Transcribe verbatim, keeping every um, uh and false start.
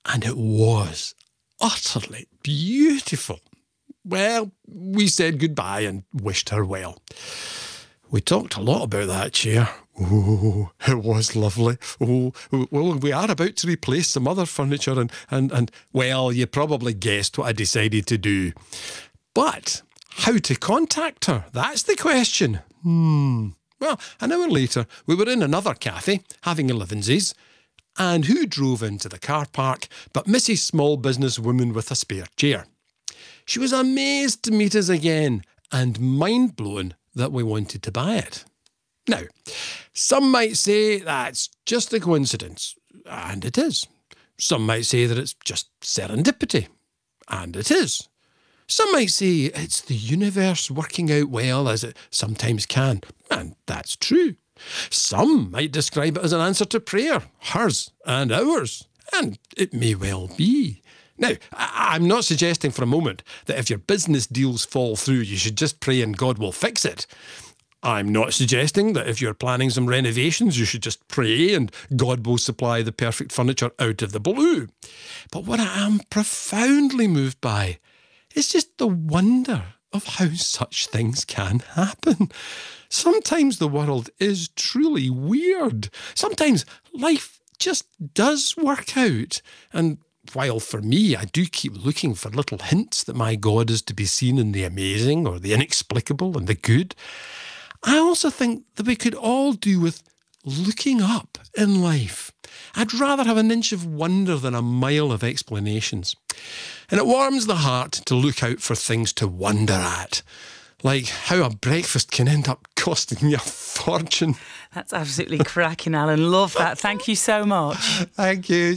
And it was utterly beautiful. Well, we said goodbye and wished her well. We talked a lot about that chair. Oh, it was lovely. Oh, well, we are about to replace some other furniture and, and, and, well, you probably guessed what I decided to do. But how to contact her? That's the question. Hmm. Well, an hour later, we were in another cafe, having a livensies, and who drove into the car park but Missus Small Business Woman with a spare chair. She was amazed to meet us again and mind-blown that we wanted to buy it. Now, some might say that's just a coincidence, and it is. Some might say that it's just serendipity, and it is. Some might say it's the universe working out well as it sometimes can, and that's true. Some might describe it as an answer to prayer, hers and ours, and it may well be. Now, I'm not suggesting for a moment that if your business deals fall through, you should just pray and God will fix it. I'm not suggesting that if you're planning some renovations, you should just pray and God will supply the perfect furniture out of the blue. But what I am profoundly moved by is just the wonder of how such things can happen. Sometimes the world is truly weird. Sometimes life just does work out. And while for me, I do keep looking for little hints that my God is to be seen in the amazing or the inexplicable and the good, I also think that we could all do with looking up in life. I'd rather have an inch of wonder than a mile of explanations. And it warms the heart to look out for things to wonder at, like how a breakfast can end up costing me a fortune. That's absolutely cracking, Alan. Love that. Thank you so much. Thank you.